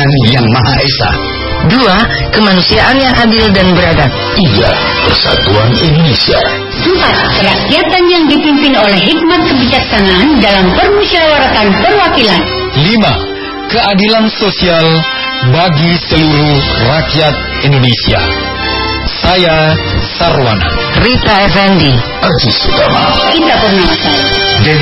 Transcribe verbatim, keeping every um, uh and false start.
Tuhan Yang Maha Esa. Dua, kemanusiaan yang adil dan beradab. Tiga, persatuan Indonesia. Empat, kerakyatan yang dipimpin oleh hikmat kebijaksanaan dalam permusyawaratan perwakilan. Lima, keadilan sosial bagi seluruh rakyat Indonesia. Saya Sarwana. Rita Effendi. Aziz Utama. Kita Purnawasari.